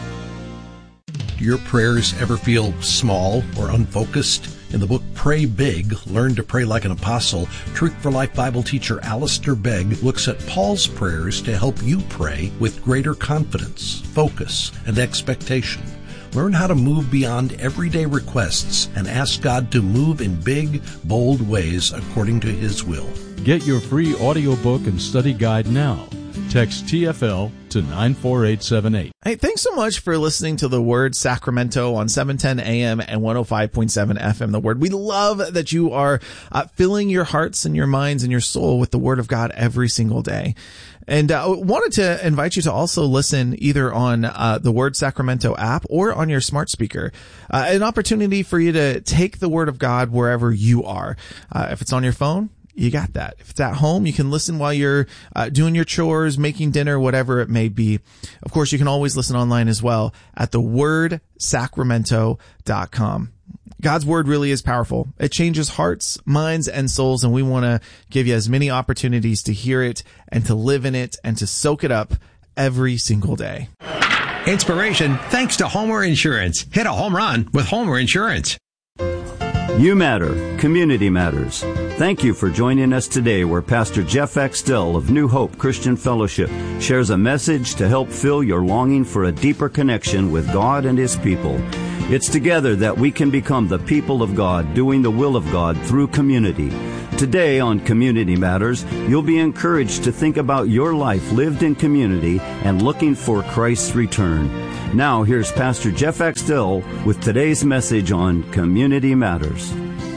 S7: Do your prayers ever feel small or unfocused? In the book Pray Big, Learn to Pray Like an Apostle, Truth for Life Bible teacher Alistair Begg looks at Paul's prayers to help you pray with greater confidence, focus, and expectation. Learn how to move beyond everyday requests and ask God to move in big, bold ways according to His will.
S8: Get your free audiobook and study guide now. Text TFL to 94878.
S10: Hey, thanks so much for listening to The Word Sacramento on 710 AM and 105.7 FM. The Word. We love that you are filling your hearts and your minds and your soul with the Word of God every single day. And wanted to invite you to also listen either on the Word Sacramento app or on your smart speaker. An opportunity for you to take the Word of God wherever you are. If it's on your phone, you got that. If it's at home, you can listen while you're doing your chores, making dinner, whatever it may be. Of course, you can always listen online as well at thewordsacramento.com. God's word really is powerful. It changes hearts, minds, and souls, and we want to give you as many opportunities to hear it and to live in it and to soak it up every single day.
S17: Inspiration thanks to Homer Insurance. Hit a home run with Homer Insurance.
S18: You matter. Community matters. Thank you for joining us today where Pastor Jeff Axtell of New Hope Christian Fellowship shares a message to help fill your longing for a deeper connection with God and His people. It's together that we can become the people of God, doing the will of God through community. Today on Community Matters, you'll be encouraged to think about your life lived in community and looking for Christ's return. Now, here's Pastor Jeff Axtell with today's message on Community Matters.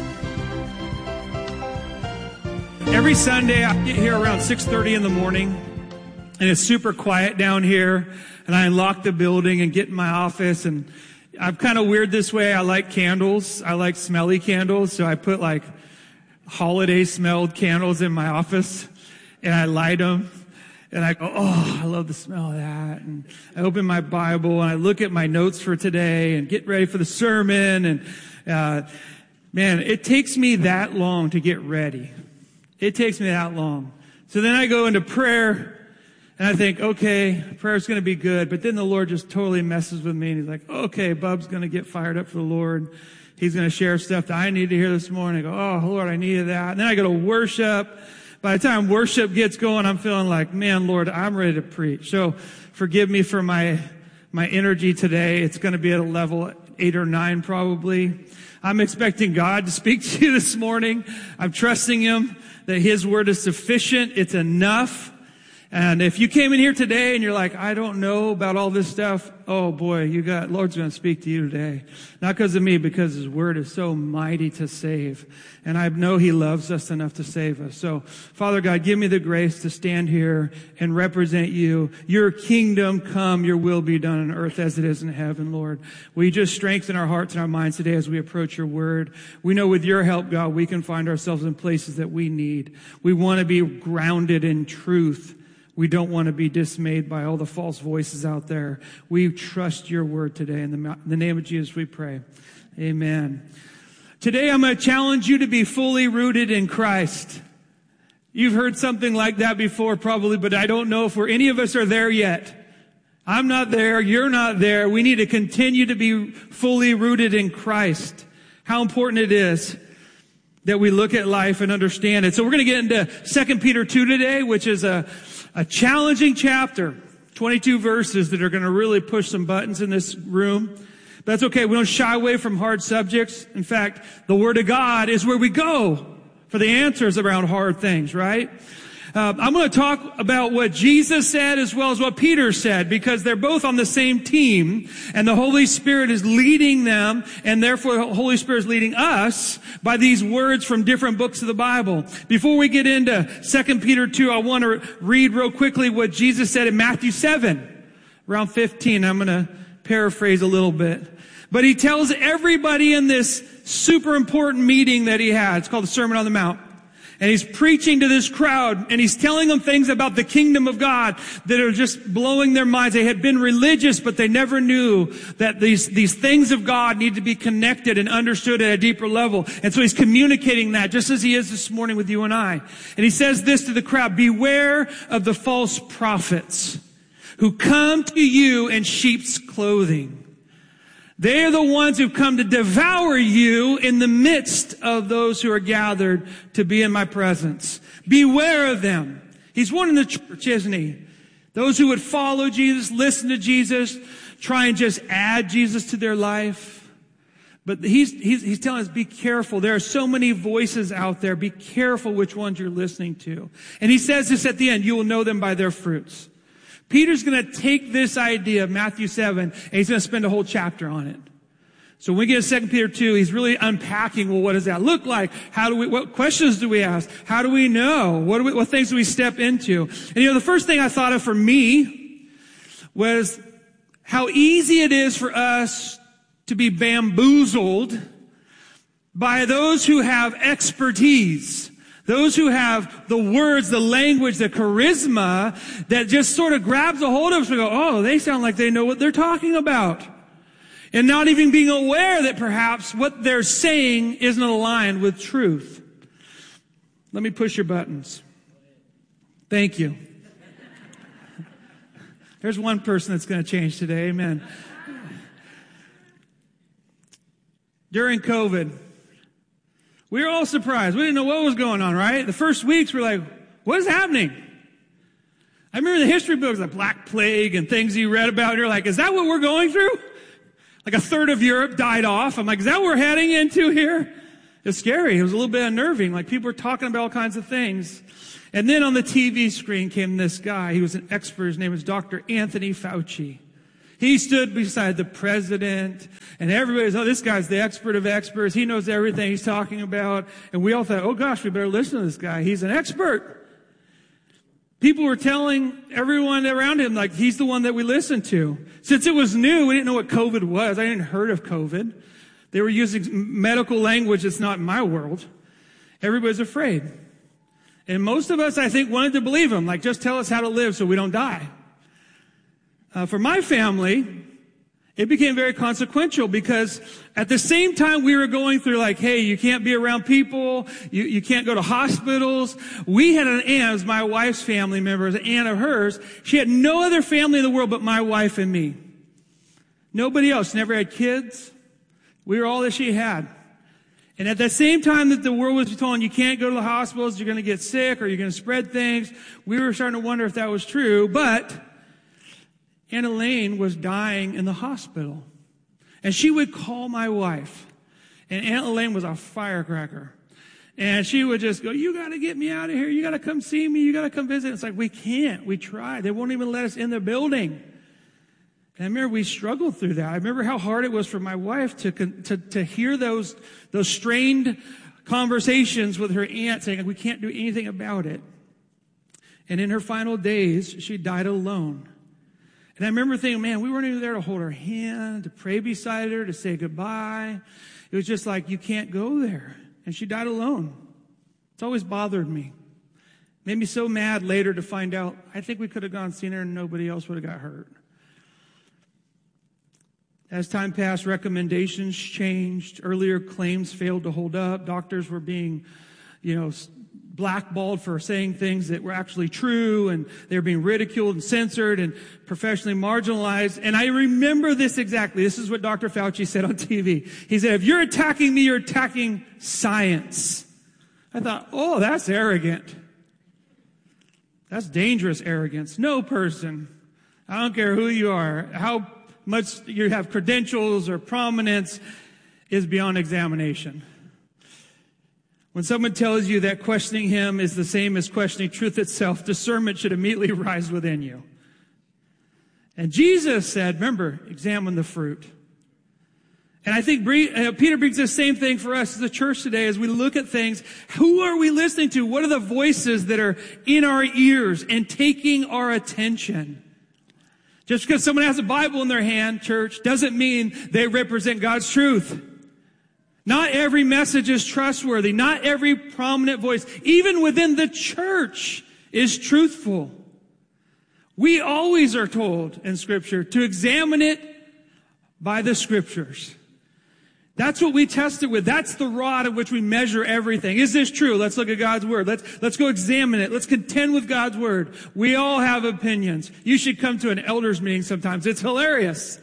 S19: Every Sunday, I get here around 6:30 in the morning, and it's super quiet down here, and I unlock the building and get in my office, and I'm kind of weird this way. I like candles. I like smelly candles, so I put like holiday smelled candles in my office, and I light them, and I go, oh, I love the smell of that. And I open my Bible, and I look at my notes for today and get ready for the sermon. And man, it takes me that long to get ready. It takes me that long. So then I go into prayer, and I think, okay, prayer's going to be good. But then the Lord just totally messes with me, and He's like, okay, Bub's going to get fired up for the Lord. He's going to share stuff that I need to hear this morning. I go, oh, Lord, I needed that. And then I go to worship. By the time worship gets going, I'm feeling like, man, Lord, I'm ready to preach. So forgive me for my energy today. It's going to be at a level 8 or 9 probably. I'm expecting God to speak to you this morning. I'm trusting Him that His word is sufficient. It's enough. And if you came in here today and you're like, I don't know about all this stuff, oh boy, Lord's going to speak to you today. Not because of me, because His word is so mighty to save. And I know He loves us enough to save us. So, Father God, give me the grace to stand here and represent You. Your kingdom come, Your will be done on earth as it is in heaven, Lord. Will You just strengthen our hearts and our minds today as we approach Your word? We know with Your help, God, we can find ourselves in places that we need. We want to be grounded in truth. We don't want to be dismayed by all the false voices out there. We trust Your word today. In the name of Jesus, we pray. Amen. Today, I'm going to challenge you to be fully rooted in Christ. You've heard something like that before, probably, but I don't know if any of us are there yet. I'm not there. You're not there. We need to continue to be fully rooted in Christ. How important it is that we look at life and understand it. So we're going to get into 2 Peter 2 today, which is a challenging chapter, 22 verses that are going to really push some buttons in this room. But that's okay. We don't shy away from hard subjects. In fact, the Word of God is where we go for the answers around hard things, right? I'm going to talk about what Jesus said as well as what Peter said, because they're both on the same team, and the Holy Spirit is leading them, and therefore the Holy Spirit is leading us by these words from different books of the Bible. Before we get into 2 Peter 2, I want to read real quickly what Jesus said in Matthew 7, around 15. I'm going to paraphrase a little bit. But He tells everybody in this super important meeting that He had, it's called the Sermon on the Mount, and He's preaching to this crowd, and He's telling them things about the kingdom of God that are just blowing their minds. They had been religious, but they never knew that these things of God need to be connected and understood at a deeper level. And so He's communicating that, just as He is this morning with you and I. And He says this to the crowd: beware of the false prophets who come to you in sheep's clothing. They are the ones who've come to devour you in the midst of those who are gathered to be in my presence. Beware of them. He's warning the church, isn't He? Those who would follow Jesus, listen to Jesus, try and just add Jesus to their life. But he's telling us, be careful. There are so many voices out there. Be careful which ones you're listening to. And He says this at the end: you will know them by their fruits. Peter's going to take this idea of Matthew 7, and he's going to spend a whole chapter on it. So when we get to 2 Peter 2, he's really unpacking, well, what does that look like? What questions do we ask? How do we know? What things do we step into? And the first thing I thought of for me was how easy it is for us to be bamboozled by those who have expertise. Those who have the words, the language, the charisma that just sort of grabs a hold of us. We go, oh, they sound like they know what they're talking about. and not even being aware that perhaps what they're saying isn't aligned with truth. Let me push your buttons. Thank you. There's one person that's going to change today. Amen. During COVID, we were all surprised. We didn't know what was going on, right? The first weeks, we're like, what is happening? I remember the history books, like Black Plague and things you read about, and you're like, is that what we're going through? Like a third of Europe died off. I'm like, is that what we're heading into here? It's scary. It was a little bit unnerving. Like, people were talking about all kinds of things. And then on the TV screen came this guy. He was an expert. His name was Dr. Anthony Fauci. He stood beside the president, and everybody's, oh, this guy's the expert of experts. He knows everything he's talking about. And we all thought, oh gosh, we better listen to this guy. He's an expert. People were telling everyone around him, like, he's the one that we listen to. Since it was new, we didn't know what COVID was. I hadn't heard of COVID. They were using medical language that's not in my world. Everybody's afraid. And most of us, I think, wanted to believe him. Like, just tell us how to live so we don't die. For my family, it became very consequential because at the same time we were going through, like, hey, you can't be around people, you can't go to hospitals. We had an aunt, it was my wife's family member, an aunt of hers. She had no other family in the world but my wife and me. Nobody else. Never had kids. We were all that she had. And at the same time that the world was telling you can't go to the hospitals, you're going to get sick or you're going to spread things, we were starting to wonder if that was true. But Aunt Elaine was dying in the hospital. And she would call my wife. And Aunt Elaine was a firecracker. And she would just go, you got to get me out of here. You got to come see me. You got to come visit. It's like, we can't. We tried. They won't even let us in the building. And I remember we struggled through that. I remember how hard it was for my wife to hear those strained conversations with her aunt saying, we can't do anything about it. And in her final days, she died alone. And I remember thinking, man, we weren't even there to hold her hand, to pray beside her, to say goodbye. It was just like, you can't go there. And she died alone. It's always bothered me. Made me so mad later to find out, I think we could have gone and seen her and nobody else would have got hurt. As time passed, recommendations changed. Earlier claims failed to hold up. Doctors were being, blackballed for saying things that were actually true, and they were being ridiculed and censored and professionally marginalized. And I remember this exactly. This is what Dr. Fauci said on TV. He said, if you're attacking me, you're attacking science. I thought, oh, that's arrogant. That's dangerous arrogance. No person, I don't care who you are, how much you have credentials or prominence, is beyond examination. When someone tells you that questioning him is the same as questioning truth itself, discernment should immediately rise within you. And Jesus said, remember, examine the fruit. And I think Peter brings the same thing for us as a church today as we look at things. Who are we listening to? What are the voices that are in our ears and taking our attention? Just because someone has a Bible in their hand, church, doesn't mean they represent God's truth. Not every message is trustworthy. Not every prominent voice, even within the church, is truthful. We always are told in Scripture to examine it by the Scriptures. That's what we test it with. That's the rod of which we measure everything. Is this true? Let's look at God's Word. Let's go examine it. Let's contend with God's Word. We all have opinions. You should come to an elders meeting sometimes. It's hilarious.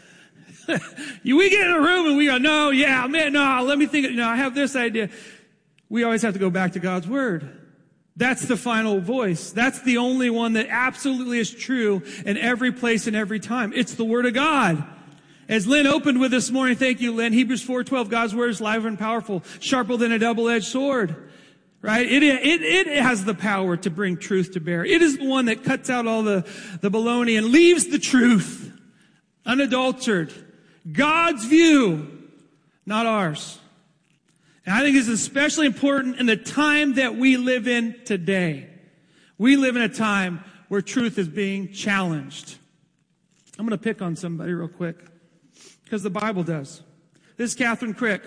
S19: We get in a room and we go, no, yeah, man, no, let me think, I have this idea. We always have to go back to God's Word. That's the final voice. That's the only one that absolutely is true in every place and every time. It's the Word of God. As Lynn opened with this morning, thank you, Lynn, Hebrews 4:12, God's Word is live and powerful, sharper than a double-edged sword. Right? It has the power to bring truth to bear. It is the one that cuts out all the baloney and leaves the truth unadulterated. God's view, not ours. And I think it's especially important in the time that we live in today. We live in a time where truth is being challenged. I'm going to pick on somebody real quick because the Bible does. This is Catherine Crick.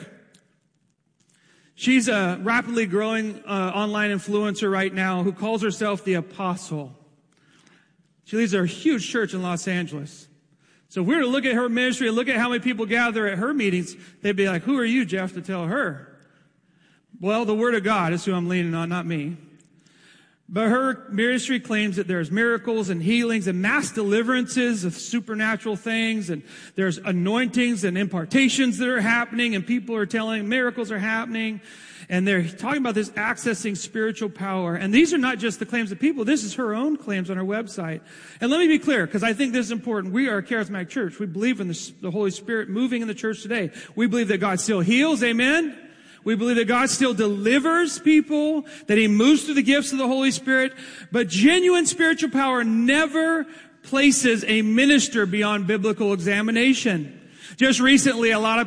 S19: She's a rapidly growing online influencer right now who calls herself the Apostle. She leads a huge church in Los Angeles. So if we were to look at her ministry and look at how many people gather at her meetings, they'd be like, who are you, Jeff, to tell her? Well, the Word of God is who I'm leaning on, not me. But her ministry claims that there's miracles and healings and mass deliverances of supernatural things, and there's anointings and impartations that are happening, and people are telling miracles are happening, and they're talking about this accessing spiritual power. And these are not just the claims of people. This is her own claims on her website. And let me be clear, because I think this is important. We are a charismatic church. We believe in the Holy Spirit moving in the church today. We believe that God still heals. Amen? We believe that God still delivers people, that He moves through the gifts of the Holy Spirit. But genuine spiritual power never places a minister beyond biblical examination. Just recently, a lot of